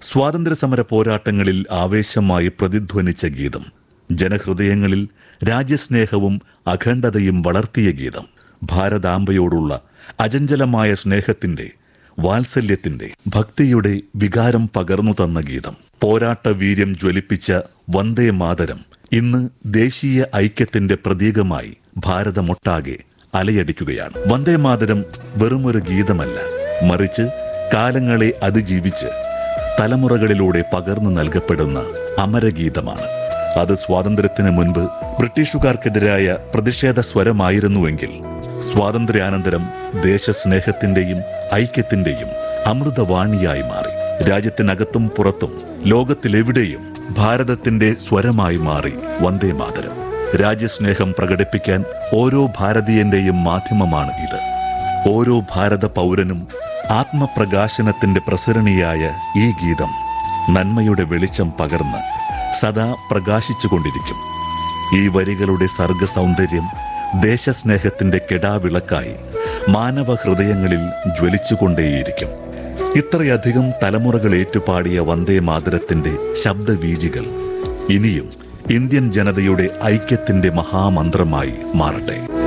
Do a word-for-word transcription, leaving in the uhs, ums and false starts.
സ്വാതന്ത്ര്യസമര പോരാട്ടങ്ങളിൽ ആവേശമായി പ്രതിധ്വനിച്ച ഗീതം, ജനഹൃദയങ്ങളിൽ രാജ്യസ്നേഹവും അഖണ്ഡതയും വളർത്തിയ ഗീതം, ഭാരതാംബയോടുള്ള അചഞ്ചലമായ സ്നേഹത്തിന്റെ, വാത്സല്യത്തിന്റെ, ഭക്തിയുടെ വികാരം പകർന്നു തന്ന ഗീതം, പോരാട്ട വീര്യം ജ്വലിപ്പിച്ച വന്ദേ മാതരം ഇന്ന് ദേശീയ ഐക്യത്തിന്റെ പ്രതീകമായി ഭാരതമൊട്ടാകെ അലയടിക്കുകയാണ്. വന്ദേ മാതരം വെറുമൊരു ഗീതമല്ല, മറിച്ച് കാലങ്ങളെ അതിജീവിച്ച് തലമുറകളിലൂടെ പകർന്നു നൽകപ്പെടുന്ന അമരഗീതമാണ്. അത് സ്വാതന്ത്ര്യത്തിന് മുൻപ് ബ്രിട്ടീഷുകാർക്കെതിരായ പ്രതിഷേധ സ്വരമായിരുന്നുവെങ്കിൽ സ്വാതന്ത്ര്യാനന്തരം ദേശസ്നേഹത്തിന്റെയും ഐക്യത്തിന്റെയും അമൃതവാണിയായി മാറി. രാജ്യത്തിനകത്തും പുറത്തും ലോകത്തിലെവിടെയും ഭാരതത്തിന്റെ സ്വരമായി മാറി വന്ദേ മാതരം. രാജ്യസ്നേഹം പ്രകടിപ്പിക്കാൻ ഓരോ ഭാരതീയന്റെയും മാധ്യമമാണ് ഇത്. ഓരോ ഭാരത പൗരനും ആത്മപ്രകാശനത്തിന്റെ പ്രസരണിയായ ഈ ഗീതം നന്മയുടെ വെളിച്ചം പകർന്ന് സദാ പ്രകാശിച്ചുകൊണ്ടിരിക്കും. ഈ വരികളുടെ സർഗസൗന്ദര്യം ദേശസ്നേഹത്തിന്റെ കെടാവിളക്കായി മാനവ ഹൃദയങ്ങളിൽ ജ്വലിച്ചുകൊണ്ടേയിരിക്കും. ഇത്രയധികം തലമുറകൾ ഏറ്റുപാടിയ വന്ദേ മാതരത്തിന്റെ ശബ്ദവീജികൾ ഇനിയും ഇന്ത്യൻ ജനതയുടെ ഐക്യത്തിന്റെ മഹാമന്ത്രമായി മാറട്ടെ.